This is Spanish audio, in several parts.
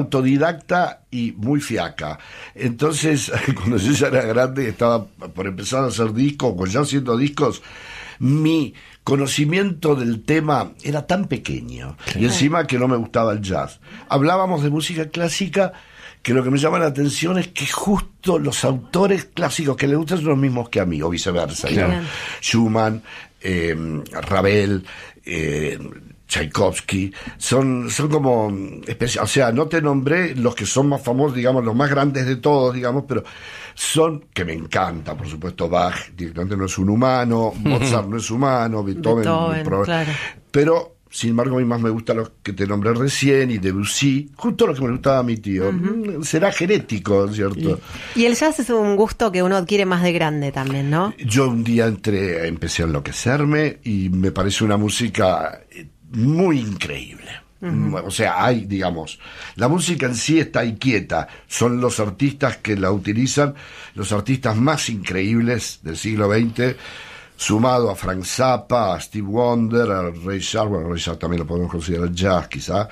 autodidacta y muy fiaca. Entonces, cuando yo ya era grande, estaba por empezar a hacer discos, o ya haciendo discos, mi conocimiento del tema era tan pequeño, y encima que no me gustaba el jazz. Hablábamos de música clásica, que lo que me llama la atención es que justo los autores clásicos que le gustan son los mismos que a mí, o viceversa. Claro. ¿No? Schumann, Ravel, Tchaikovsky, son como o sea, no te nombré los que son más famosos, digamos, los más grandes de todos, digamos, pero son, que me encanta, por supuesto, Bach directamente no es un humano, Mozart no es humano, Beethoven claro. pero sin embargo a mí más me gustan los que te nombré recién, y Debussy, justo lo que me gustaba a mi tío. Será genético, ¿cierto? Y el jazz es un gusto que uno adquiere más de grande también, ¿no? Yo un día empecé a enloquecerme, y me parece una música muy increíble. O sea, hay, digamos, la música en sí está ahí quieta, son los artistas que la utilizan, los artistas más increíbles del siglo XX, sumado a Frank Zappa, a Steve Wonder, a Ray Charles. Bueno, Ray Charles también lo podemos considerar jazz, quizá.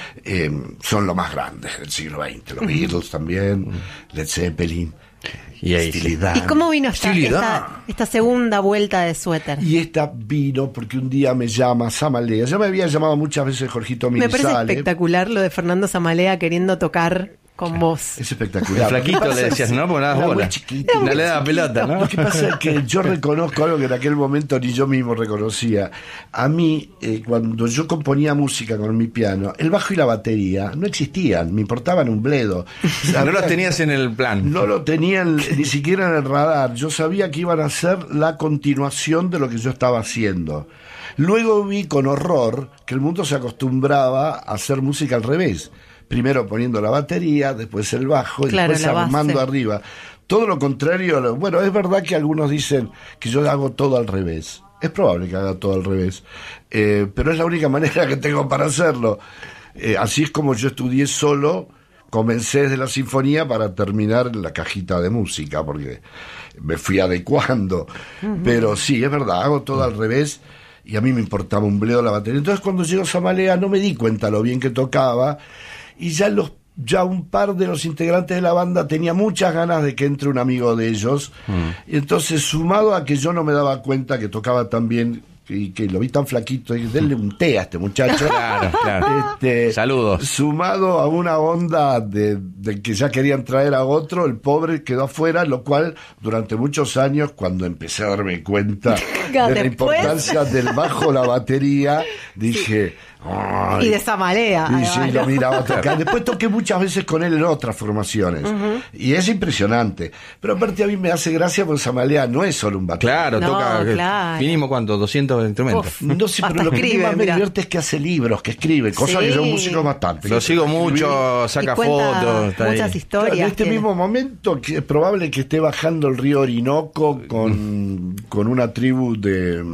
Son los más grandes del siglo XX. Los Beatles también, Led Zeppelin. Y ahí Estilidad. ¿Y cómo vino esta segunda vuelta de Suéter? Y esta vino porque un día me llama Samalea. Ya me había llamado muchas veces Jorgito Me Mirizale. parece espectacular lo de Fernando Samalea queriendo tocar con vos. Es espectacular. El flaquito le decías, ¿no? Porque nada bola. No le daba pelota, ¿no? Lo que pasa es que yo reconozco algo que en aquel momento ni yo mismo reconocía. A mí, cuando yo componía música con mi piano, el bajo y la batería no existían, me importaban un bledo. No los tenías en el plan. No lo tenían ni siquiera en el radar. Yo sabía que iban a ser la continuación de lo que yo estaba haciendo. Luego vi con horror que el mundo se acostumbraba a hacer música al revés. Primero poniendo la batería, después el bajo, y después armando arriba. Todo lo contrario. Bueno, es verdad que algunos dicen que yo hago todo al revés. Es probable que haga todo al revés. Pero es la única manera que tengo para hacerlo. Así es como yo estudié solo. Comencé desde la sinfonía para terminar en la cajita de música, porque me fui adecuando. Pero sí, es verdad, hago todo al revés. Y a mí me importaba un bledo la batería. Entonces cuando llegó Samalea no me di cuenta lo bien que tocaba. Y ya un par de los integrantes de la banda tenía muchas ganas de que entre un amigo de ellos. Y entonces, sumado a que yo no me daba cuenta que tocaba tan bien y que lo vi tan flaquito, y denle un té a este muchacho. Claro. Saludos. Sumado a una onda de que ya querían traer a otro, el pobre quedó afuera, lo cual durante muchos años, cuando empecé a darme cuenta de la importancia del bajo, la batería, dije... Y de Samalea. Y sí, lo miraba tocar. Después toqué muchas veces con él en otras formaciones. Y es impresionante. Pero aparte a mí me hace gracia porque Samalea no es solo un baterista. Claro, toca mínimo ¿cuánto? 200 instrumentos. No sé, pero lo que más me divierte es que hace libros, que escribe, cosa que yo músico bastante. Lo sigo mucho, saca fotos. Muchas historias. Claro, en este mismo momento que es probable que esté bajando el río Orinoco con una tribu de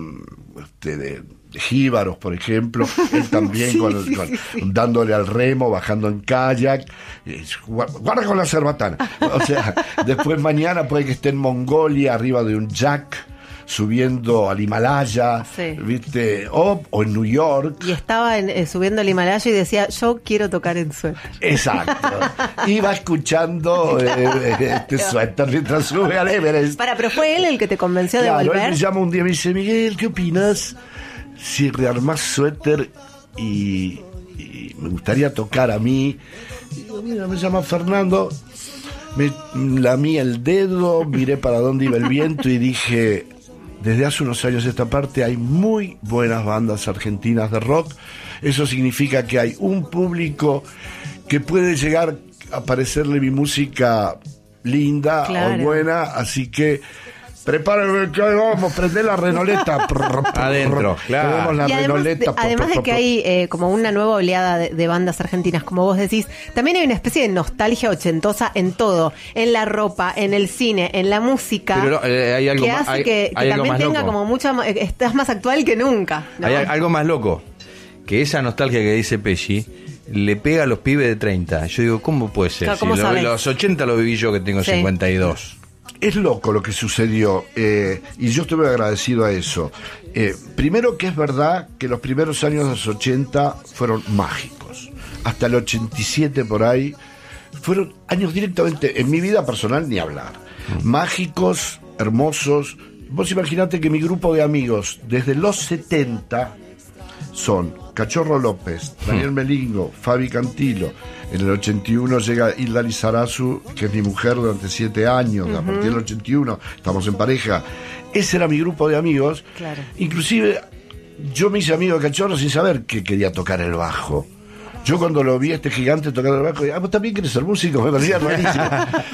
jíbaros, por ejemplo, él también dándole al remo, bajando en kayak, guarda con la cerbatana. O sea, después mañana puede que esté en Mongolia arriba de un jack, subiendo al Himalaya, ¿viste? O en New York. Y estaba subiendo al Himalaya y decía, yo quiero tocar en Suéter. Exacto. Iba escuchando este Suéter mientras sube al Everest. Pero fue él el que te convenció de volver. Él me llama un día y me dice, Miguel, ¿qué opinas si rearmás Suéter y me gustaría tocar a mí? Y digo, mira, me llama Fernando, me lamí el dedo, miré para dónde iba el viento y dije, desde hace unos años a esta parte hay muy buenas bandas argentinas de rock. Eso significa que hay un público que puede llegar a parecerle mi música linda o buena, así que prepárame que vamos, prende la renoleta. Adentro, claro. La y además de que hay como una nueva oleada de bandas argentinas, como vos decís, también hay una especie de nostalgia ochentosa en todo, en la ropa, en el cine, en la música, pero hay algo que hace que también tenga como mucha... Estás más actual que nunca, ¿no? Hay algo más loco, que esa nostalgia que dice Pesci le pega a los pibes de 30. Yo digo, ¿cómo puede ser? Claro, si los 80 lo viví yo, que tengo 52. Es loco lo que sucedió, y yo estoy muy agradecido a eso. Primero que es verdad que los primeros años de los 80 fueron mágicos. hasta el 87 por ahí, fueron años directamente, en mi vida personal ni hablar, mágicos, hermosos. Vos imaginate que mi grupo de amigos desde los 70 son Cachorro López, Daniel Melingo, Fabi Cantilo. En el 81 llega Hilda Lizarazu, que es mi mujer durante 7 años. A partir del 81 estamos en pareja. Ese era mi grupo de amigos. Claro. Inclusive yo me hice amigo de Cachorro sin saber que quería tocar el bajo. Yo cuando lo vi a este gigante tocar el bajo, ¿vos también querés ser músico? Me parecía rarísimo.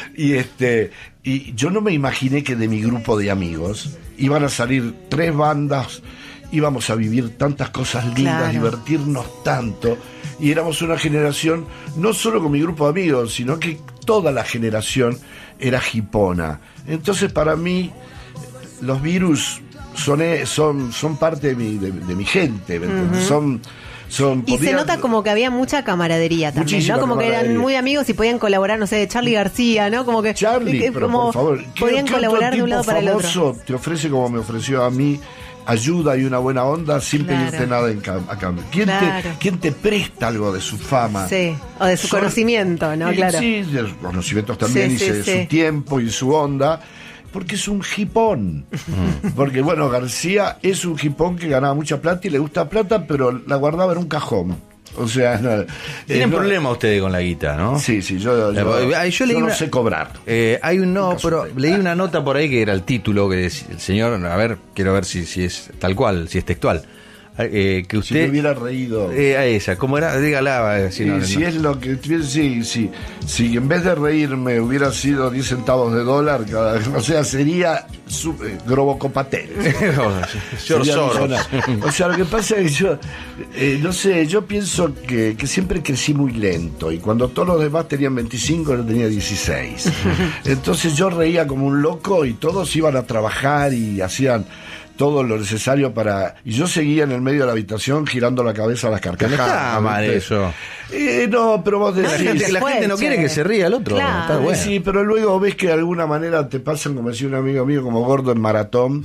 Y yo no me imaginé que de mi grupo de amigos iban a salir 3 bandas, íbamos a vivir tantas cosas lindas, Claro. divertirnos tanto, y éramos una generación, no solo con mi grupo de amigos, sino que toda la generación era hipona. Entonces para mí los Virus son parte de mi gente, ¿me entendés? Y se nota como que había mucha camaradería también, Muchísima ¿no? Como que eran camaradería. muy amigos y podían colaborar, no sé, de Charly García, ¿no? Como que Charly, pero como por favor, podían ¿qué colaborar otro de un lado tipo para el otro. famoso te ofrece como me ofreció a mí ayuda y una buena onda sin Claro. pedirte nada a cambio? Claro. ¿Quién te presta algo de su fama? Sí, o de su conocimiento, ¿no? Claro. Sí, de los conocimientos también, Sí, y sí, de sí. su tiempo y su onda, porque es un hipón. Porque, bueno, García es un hipón que ganaba mucha plata y le gusta plata, pero la guardaba en un cajón. O sea, Tienen no- problemas ustedes con la guita, ¿no? Sí, yo Yo leí no una- sé cobrar. Hay un no, Nunca pero supe. leí una nota por ahí que era el título que decía el señor, a ver, quiero ver si es tal cual, si es textual. Que Si usted me hubiera reído. a esa, ¿cómo era? Dígala, si no, Si no. es lo que si en vez de reírme hubiera sido 10 centavos de dólar cada, o sea, sería Grobocopatel. George Sería Soros. millonario. O sea, lo que pasa es que yo no sé, yo pienso que siempre crecí muy lento, y cuando todos los demás tenían 25 yo tenía 16. Entonces yo reía como un loco y todos iban a trabajar y hacían todo lo necesario para... Y yo seguía en el medio de la habitación girando la cabeza a las Que no carcajadas. está mal ¿viste? eso. No, pero vos La decís... gente, la Fue gente no quiere chévere. que se ría el otro. Claro. Está bueno. Sí, pero luego ves que de alguna manera te pasan, como decía un amigo mío, como gordo en maratón,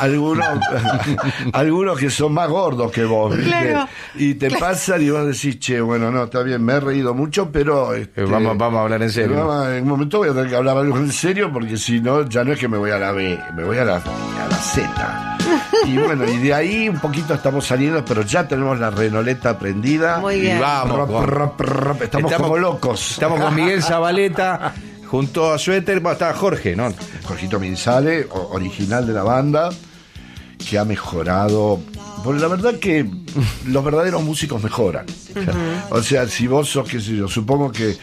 algunos que son más gordos que vos, ¿viste? Claro. Y te pasan y vos decís, che, bueno, no, está bien, me he reído mucho, pero... Vamos a hablar en serio. En un momento voy a tener que hablar algo en serio, porque si no, ya no es que me voy a la B, me voy a la Z. Y bueno, y de ahí un poquito estamos saliendo, pero ya tenemos la renoleta prendida. Muy bien. Y vamos. Estamos como locos. Estamos con Miguel Zabaleta junto a Suéter. Bueno, está Jorge, ¿no? Jorgito Minzale, original de la banda, que ha mejorado. Porque la verdad que los verdaderos músicos mejoran. O sea, si vos sos, qué sé yo, supongo que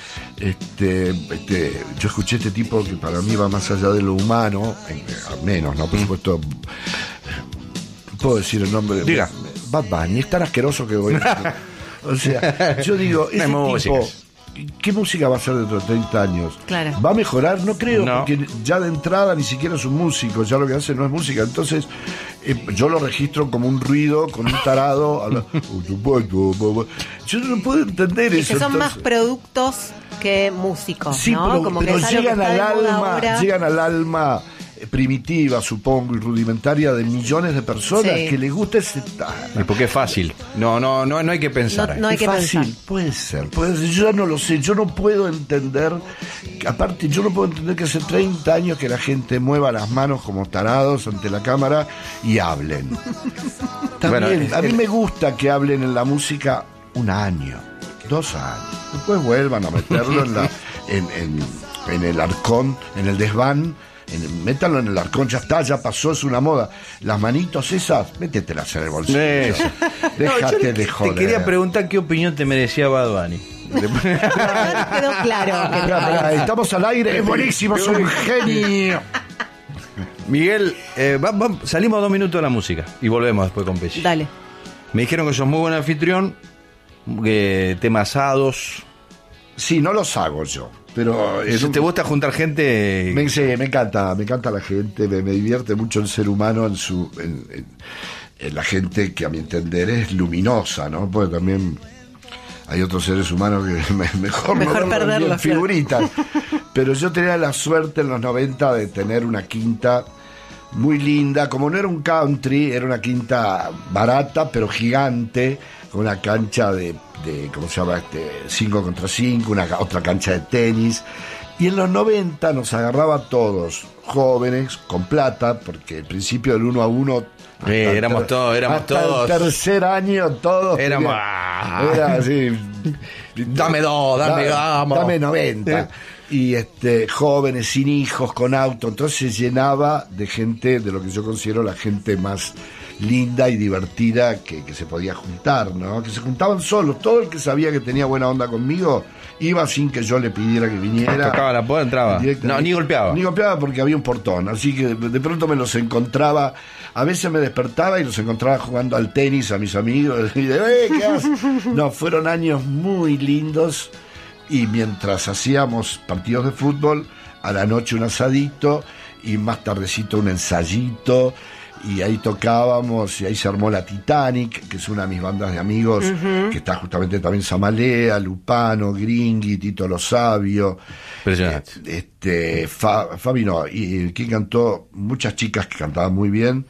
yo escuché este tipo que para mí va más allá de lo humano, al menos, ¿no? Por supuesto, puedo decir el nombre. Diga. Bad Bunny, es tan asqueroso que voy a... O sea, yo digo, ese No hay tipo... músicas. ¿Qué música va a ser dentro de 30 años? Claro. ¿Va a mejorar? No creo, No. porque ya de entrada ni siquiera es un músico, ya lo que hace no es música. Entonces, yo lo registro como un ruido, con un tarado. Yo no puedo entender Y eso. que son más entonces. productos que músicos, Sí, ¿no? Como pero que es algo que llegan está de al moda alma, ahora. llegan al alma primitiva, supongo, y rudimentaria de millones de personas Sí. que les gusta ese Porque es fácil. No hay que pensar. No hay es que fácil, pensar. puede ser. Yo ya no lo sé, yo no puedo entender, aparte yo no puedo entender que hace 30 años que la gente mueva las manos como tarados ante la cámara y hablen. También, Bueno, a mí me gusta que hablen en la música un año, 2 años, después vuelvan a meterlo en el arcón, en el desván. Métanlo en el arcón, ya está, ya pasó, es una moda. Las manitos esas, métetelas en el bolsillo. Eso. Déjate Yo de joder. Te quería preguntar qué opinión te merecía Bad Bunny. Ahora quedó claro. que Esperá, esperá, estamos al aire, es buenísimo, es un genio. Miguel, salimos 2 minutos de la música y volvemos después con Pesci. Dale. Me dijeron que sos muy buen anfitrión, temas asados. Sí, no los hago yo, pero ¿Te gusta juntar gente? sí, me encanta la gente, me divierte mucho el ser humano en la gente que a mi entender es luminosa, ¿no? Porque también hay otros seres humanos que mejor no verlos perderlos, ni en figuritas. Pero yo tenía la suerte en los 90 de tener una quinta muy linda, como no era un country, era una quinta barata pero gigante, con una cancha de ¿cómo se llama? 5 contra 5, otra cancha de tenis. Y en los 90 nos agarraba a todos, jóvenes, con plata, porque al principio del 1 a 1... éramos todos. El tercer año todos. Éramos... Era así... Dame 2, dame 90. Y jóvenes, sin hijos, con auto. Entonces se llenaba de gente, de lo que yo considero la gente más linda y divertida que se podía juntar, ¿no? Que se juntaban solos. Todo el que sabía que tenía buena onda conmigo iba sin que yo le pidiera que viniera. Tocaba la puerta, entraba. No, ni golpeaba. Ni golpeaba porque había un portón. Así que de pronto me los encontraba. A veces me despertaba y los encontraba jugando al tenis a mis amigos. Y ¿qué haces? No, fueron años muy lindos. Y mientras hacíamos partidos de fútbol, a la noche un asadito y más tardecito un ensayito, y ahí tocábamos, y ahí se armó la Titanic, que es una de mis bandas de amigos, que está justamente también Samalea, Lupano, Gringui, Tito Lo Sabio, Fabi no, y quien cantó, muchas chicas que cantaban muy bien,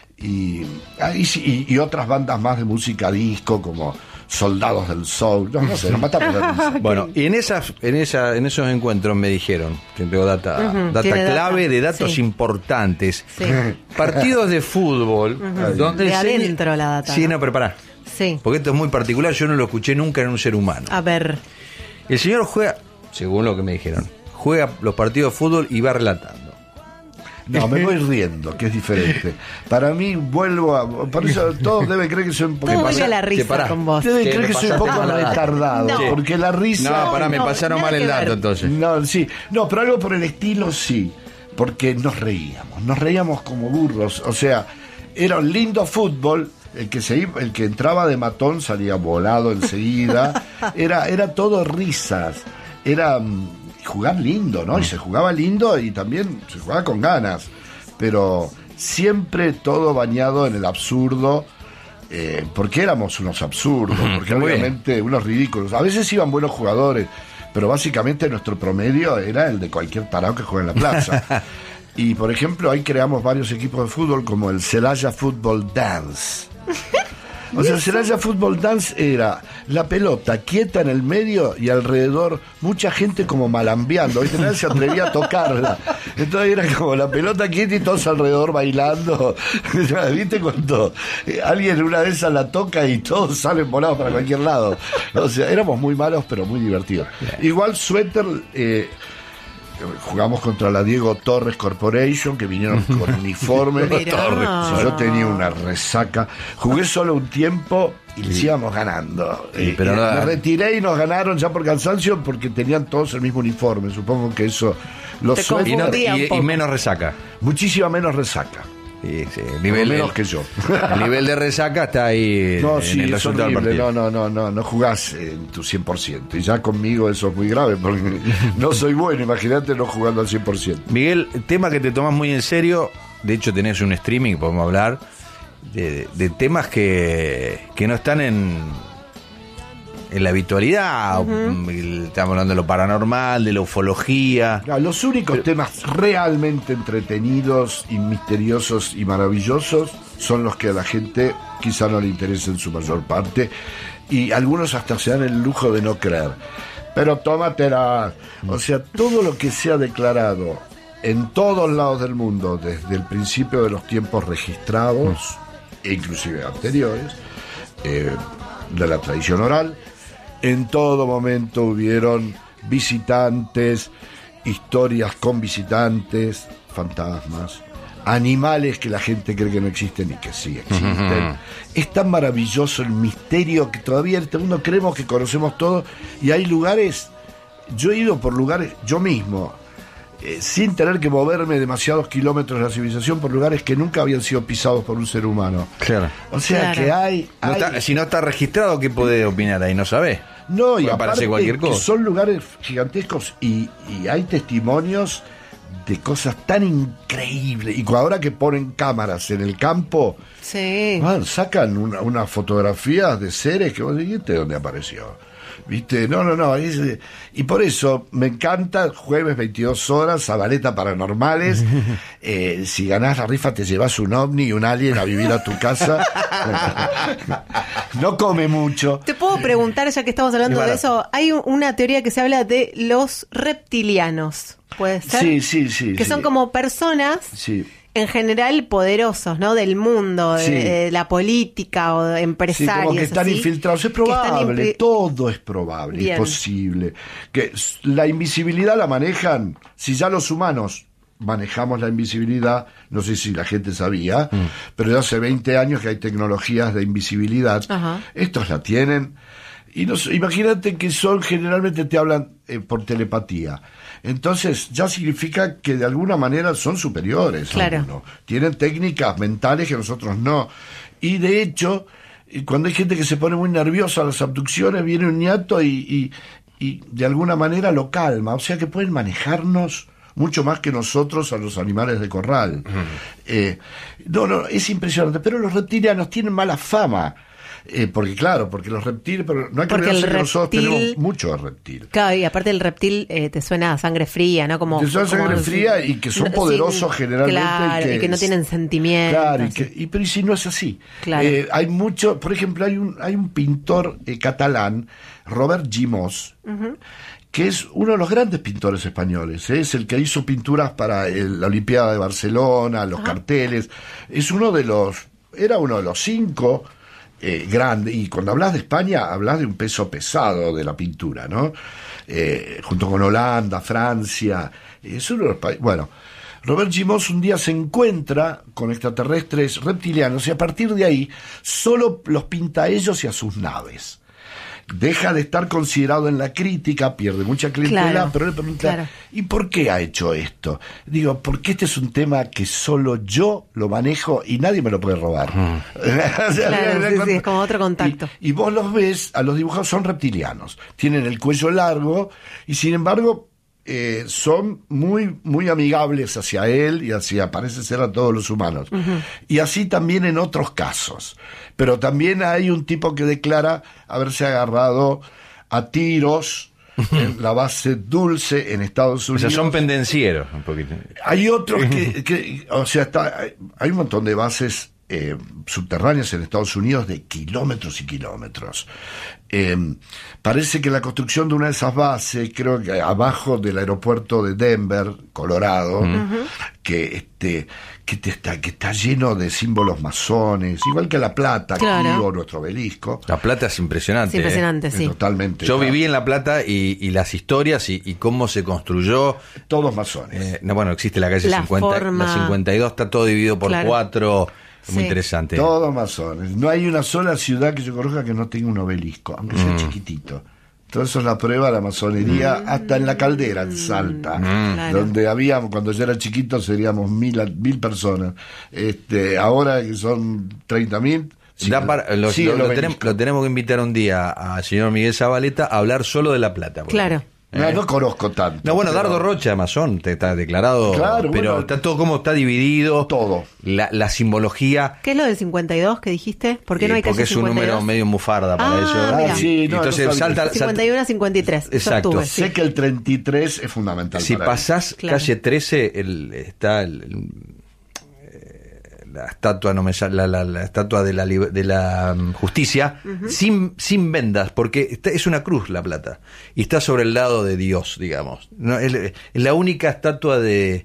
y otras bandas más de música disco como Soldados del Soul, no sé, nos matamos de risa. Bueno, y en esos encuentros me dijeron, tengo data clave de datos importantes. Sí. Partidos de fútbol, donde de adentro la data. Sí, no, pero pará. Sí. Porque esto es muy particular, yo no lo escuché nunca en un ser humano. A ver. El señor juega, según lo que me dijeron, juega los partidos de fútbol y va relatando. No, me voy riendo, que es diferente. Para mí, por eso todos deben creer que soy un poco... Todo vuelve a la risa con vos. Deben creer que soy un poco retardado, no. porque la risa... No, me pasaron mal el dato, entonces. No, sí. No, pero algo por el estilo, sí. Porque nos reíamos como burros. O sea, era un lindo fútbol. El que entraba de matón salía volado enseguida. Era todo risas. Era... jugar lindo, ¿no? Y se jugaba lindo y también se jugaba con ganas, pero siempre todo bañado en el absurdo, porque éramos unos absurdos, porque obviamente unos ridículos. A veces iban buenos jugadores, pero básicamente nuestro promedio era el de cualquier tarao que juega en la plaza. Y por ejemplo, ahí creamos varios equipos de fútbol como el Celaya Football Dance. O sea, el Celaya Football Dance era la pelota quieta en el medio y alrededor mucha gente como malambeando, ¿viste? Nadie se atrevía a tocarla. Entonces era como la pelota quieta y todos alrededor bailando. ¿Viste cuando alguien una de esas la toca y todos salen volados para cualquier lado? O sea, éramos muy malos pero muy divertidos. Igual Suéter... jugamos contra la Diego Torres Corporation, que vinieron con uniforme. Yo tenía una resaca. Jugué solo un tiempo y les íbamos ganando. Pero me retiré y nos ganaron ya por cansancio porque tenían todos el mismo uniforme. Supongo que eso los suelta. Y menos resaca. Muchísima menos resaca. Sí, menos que yo. El nivel de resaca está ahí en el resultado del partido. No jugás en tu 100%. Y ya conmigo eso es muy grave, porque no soy bueno, imagínate no jugando al 100%. Miguel, tema que te tomas muy en serio, de hecho tenés un streaming, podemos hablar, de temas que no están en la habitualidad. Estamos hablando de lo paranormal, de la ufología. Los únicos temas realmente entretenidos y misteriosos y maravillosos son los que a la gente quizá no le interesa en su mayor parte, y algunos hasta se dan el lujo de no creer. Pero tómatela. O sea, todo lo que se ha declarado en todos lados del mundo desde el principio de los tiempos registrados, e inclusive anteriores, de la tradición oral, en todo momento hubieron visitantes, historias con visitantes, fantasmas, animales que la gente cree que no existen y que sí existen. Es tan maravilloso el misterio que todavía en este mundo creemos que conocemos todo, y hay lugares, yo he ido por lugares, yo mismo, sin tener que moverme demasiados kilómetros de la civilización, por lugares que nunca habían sido pisados por un ser humano. Claro. O sea que hay... Si no está registrado, ¿qué podés opinar ahí? No sabés. No, y aparte cualquier cosa. Que son lugares gigantescos y hay testimonios de cosas tan increíbles. Y ahora que ponen cámaras en el campo, sí, sacan una fotografía de seres que vos dijiste dónde apareció. ¿Viste? No. Y por eso me encanta, jueves 22 horas, Zabaleta Paranormales. Si ganás la rifa te llevas un ovni y un alien a vivir a tu casa. No come mucho. Te puedo preguntar, ya que estamos hablando de eso, hay una teoría que se habla de los reptilianos, ¿puede ser? Sí. Que son como personas... Sí. En general poderosos, ¿no? Del mundo, de la política o de empresarios. Sí, como que están infiltrados. Es probable, todo es probable, Bien. es posible. Que la invisibilidad la manejan, si ya los humanos manejamos la invisibilidad, no sé si la gente sabía, pero ya hace 20 años que hay tecnologías de invisibilidad. Ajá. Estos la tienen. Y imagínate que generalmente te hablan por telepatía. Entonces ya significa que de alguna manera son superiores. Claro. Algunos. Tienen técnicas mentales que nosotros no. Y de hecho, cuando hay gente que se pone muy nerviosa a las abducciones, viene un ñato y de alguna manera lo calma. O sea que pueden manejarnos mucho más que nosotros a los animales de corral. Es impresionante. Pero los reptilianos tienen mala fama. Porque los reptiles, pero no hay que olvidarse que nosotros tenemos mucho de reptil. Claro, y aparte el reptil te suena a sangre fría, ¿no? Te suena a sangre fría y que son poderosos generalmente. Claro, y que no tienen sentimientos. Claro, pero si no es así. Claro. Hay mucho, por ejemplo, hay un pintor catalán, Robert Gimós, que es uno de los grandes pintores españoles. Es el que hizo pinturas para la Olimpiada de Barcelona, los carteles. Era uno de los 5... grande, y cuando hablas de España hablas de un peso pesado de la pintura, ¿no? Junto con Holanda, Francia, es uno de los países. Bueno, Robert Gimós un día se encuentra con extraterrestres reptilianos y a partir de ahí solo los pinta a ellos y a sus naves. Deja de estar considerado en la crítica, pierde mucha clientela, claro, pero le pregunta, ¿y por qué ha hecho esto? Digo, porque este es un tema que solo yo lo manejo y nadie me lo puede robar. Claro, sí, es como otro contacto. Y vos los ves, a los dibujados son reptilianos, tienen el cuello largo y sin embargo son muy, muy amigables hacia él y parece ser a todos los humanos. Y así también en otros casos. Pero también hay un tipo que declara haberse agarrado a tiros en la base Dulce en Estados Unidos. O sea, son pendencieros un poquito. Hay otros hay un montón de bases subterráneas en Estados Unidos de kilómetros y kilómetros. Parece que la construcción de una de esas bases, creo que abajo del aeropuerto de Denver, Colorado, que está lleno de símbolos masones, igual que La Plata, claro, aquí, o nuestro obelisco. La Plata es impresionante. Es impresionante, sí. Totalmente. Yo viví en La Plata y las historias y cómo se construyó. Todos masones. Bueno, existe la calle 50, la 52 está todo dividido por 4. Es muy interesante. Todos masones. No hay una sola ciudad que yo conozca que no tenga un obelisco, aunque sea chiquitito. Todo eso es la prueba de la masonería, hasta en La Caldera, en Salta, donde habíamos, cuando yo era chiquito, seríamos 1000 personas. Ahora que son 30.000. Lo tenemos que invitar un día al señor Miguel Zabaleta a hablar solo de La Plata. Claro. No conozco tanto. No, bueno, Dardo Rocha, masón, está declarado, claro, pero bueno, está todo como está dividido. Todo. La simbología. ¿Qué es lo del 52 que dijiste? ¿Por qué no hay calle 52? Porque es un número medio mufarda para ellos. Sí, entonces salta 51 a 53. Exacto. Octubre, sé que el 33 es fundamental. Si pasás calle 13, está la estatua, no me sale, la estatua de la justicia, sin vendas, porque es una cruz La Plata y está sobre el lado de Dios, digamos. No, es la única estatua de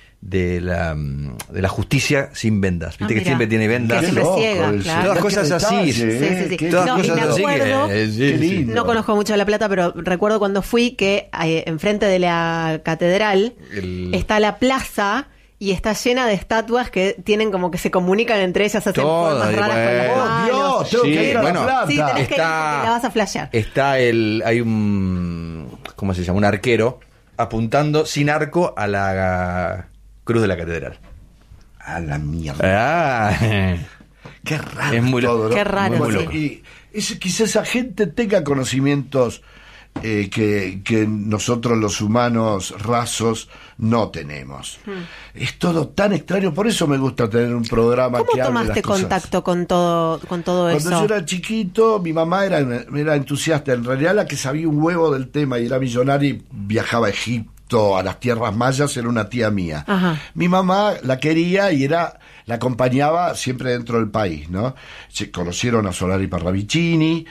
la justicia sin vendas. Viste que siempre tiene vendas. Que siempre ciega, claro. Todas cosas así. Sí. Todas cosas así que no conozco mucho La Plata, pero recuerdo cuando fui que enfrente de la catedral está la plaza. Y está llena de estatuas que tienen como que se comunican entre ellas, hacen formas raras con las manos. Dios, tengo que ir a La Plata. Sí, tenés que ir, la vas a flashear. Hay un, ¿cómo se llama? Un arquero apuntando sin arco a la cruz de la catedral. A la mierda. Qué raro. Es muy todo, ¿no? Qué raro, bueno, y quizás esa gente tenga conocimientos que nosotros los humanos rasos no tenemos. Es todo tan extraño, por eso me gusta tener un programa que hable de las cosas. ¿Cómo tomaste contacto con todo eso? Cuando yo era chiquito, mi mamá era entusiasta, en realidad la que sabía un huevo del tema y era millonaria y viajaba a Egipto, a las tierras mayas, era una tía mía. Ajá. Mi mamá la quería y la acompañaba siempre dentro del país, ¿no? Se conocieron a Solari Parravicini.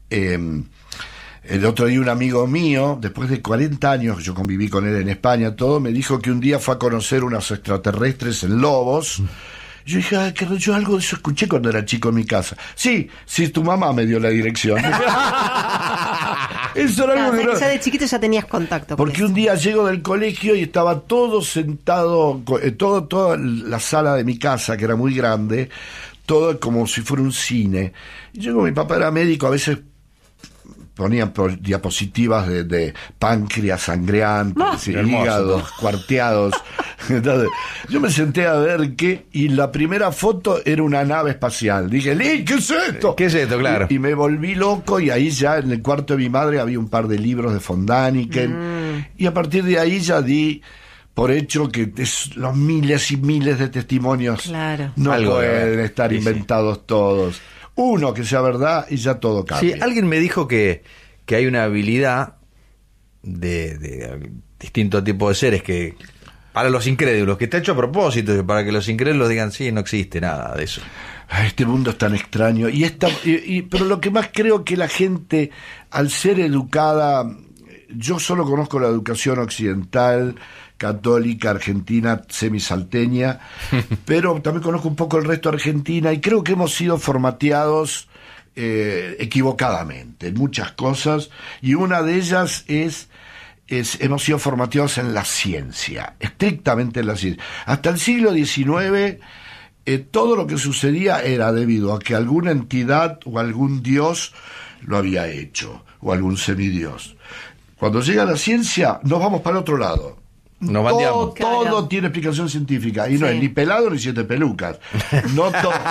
El otro día un amigo mío, después de 40 años, yo conviví con él en España, todo, me dijo que un día fue a conocer unos extraterrestres en Lobos. Yo dije, ay, que yo algo de eso escuché cuando era chico en mi casa. Sí, tu mamá me dio la dirección. Eso era algo que ya de chiquito ya tenías contacto. Porque un día llego del colegio y estaba todo sentado, toda la sala de mi casa, que era muy grande, todo como si fuera un cine. Y yo, mi papá era médico, a veces ponían diapositivas de páncreas sangreantes, hígados cuarteados. Entonces, yo me senté a ver y la primera foto era una nave espacial. Dije, ¿qué es esto? ¿Qué es esto? Claro. Y me volví loco, y ahí ya en el cuarto de mi madre había un par de libros de von Däniken, y a partir de ahí ya di por hecho que los miles y miles de testimonios no pueden estar inventados todos. Uno que sea verdad y ya todo cambia. Sí, alguien me dijo que hay una habilidad de distintos tipos de seres que para los incrédulos, que está hecho a propósito, para que los incrédulos digan sí, no existe nada de eso. Este mundo es tan extraño pero lo que más creo que la gente, al ser educada, yo solo conozco la educación occidental, católica, argentina, semisalteña, pero también conozco un poco el resto de Argentina, y creo que hemos sido formateados equivocadamente en muchas cosas, y una de ellas hemos sido formateados en la ciencia, estrictamente en la ciencia. Hasta el siglo XIX todo lo que sucedía era debido a que alguna entidad o algún dios lo había hecho, o algún semidios. Cuando llega la ciencia, nos vamos para el otro lado. Todo tiene explicación científica, y no es ni pelado ni 7 pelucas. No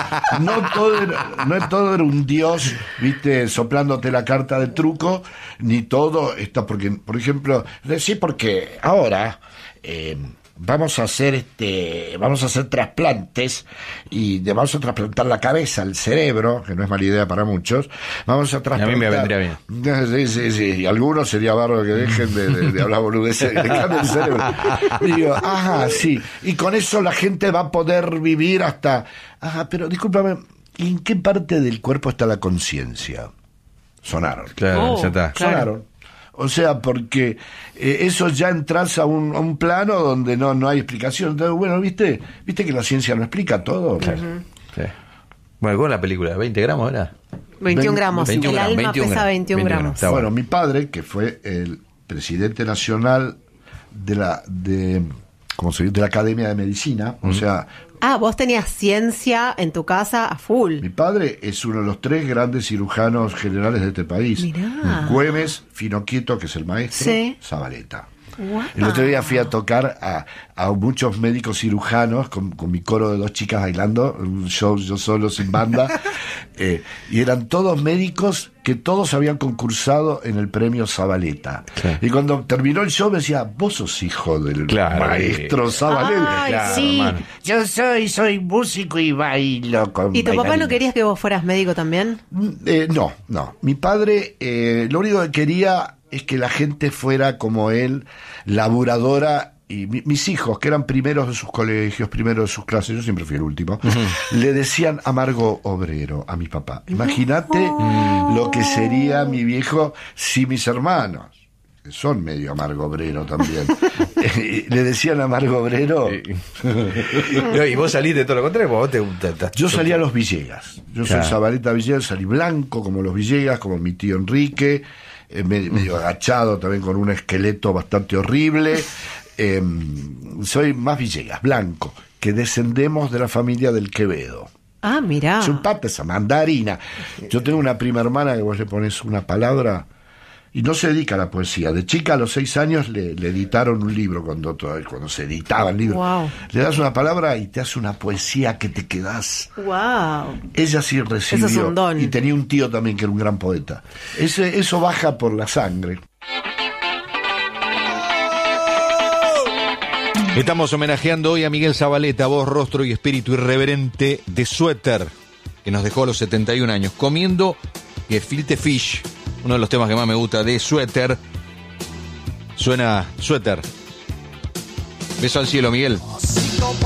todo era un dios, viste, soplándote la carta de truco, ni todo está porque, por ejemplo, porque ahora vamos a hacer trasplantes, y vamos a trasplantar la cabeza, el cerebro, que no es mala idea para muchos. Vamos a trasplantar. A mí me vendría bien. Sí. Y algunos sería bárbaro que dejen de hablar boludeces, que cambien el cerebro. Y digo, sí. Y con eso la gente va a poder vivir hasta. Pero discúlpame, ¿en qué parte del cuerpo está la conciencia? Sonaron. Claro, ya está. Sonaron. O sea, porque eso ya entras a un plano donde no hay explicación. Entonces, bueno, ¿viste que la ciencia no explica todo? Claro. Sí. Bueno, ¿cómo es la película? ¿20 gramos era? 21 gramos. El alma pesa 21 gramos. Bueno, mi padre, que fue el presidente nacional de la Academia de Medicina, o sea... vos tenías ciencia en tu casa a full. Mi padre es uno de los 3 grandes cirujanos generales de este país. Mirá. Güemes, Finoquieto, que es el maestro, Zabaleta. Wow. El otro día fui a tocar a muchos médicos cirujanos con mi coro de 2 chicas bailando, un show yo solo sin banda, y eran todos médicos que todos habían concursado en el premio Zabaleta. Sí. Y cuando terminó el show me decía, vos sos hijo del maestro Zabaleta. Claro, sí. Hermano. Yo soy músico y bailo con ¿Y tu papá no querías que vos fueras médico también? No. Mi padre lo único que quería es que la gente fuera como él, laburadora, y mis hijos, que eran primeros de sus colegios, primeros de sus clases, yo siempre fui el último, le decían amargo obrero a mi papá. Imagínate lo que sería mi viejo si mis hermanos, que son medio amargo obrero también, le decían amargo obrero. Y vos salís de todo lo contrario. Yo salí a los Villegas. Yo soy Zabaleta Villegas, salí blanco como los Villegas, como mi tío Enrique, medio agachado también, con un esqueleto bastante horrible. Soy más Villegas, blanco, que descendemos de la familia del Quevedo. Mirá. Chupate esa mandarina. Yo tengo una prima hermana que vos le pones una palabra y no se dedica a la poesía. De chica, a los 6 años, le editaron un libro, cuando se editaban libros. Wow. Le das una palabra y te hace una poesía que te quedás. Wow. Ella sí recibió. Eso es un don. Y tenía un tío también que era un gran poeta. Eso baja por la sangre. Estamos homenajeando hoy a Miguel Zabaleta, voz, rostro y espíritu irreverente de Suéter, que nos dejó a los 71 años, comiendo gefilte fish, uno de los temas que más me gusta de Suéter. Suena Suéter. Beso al cielo, Miguel.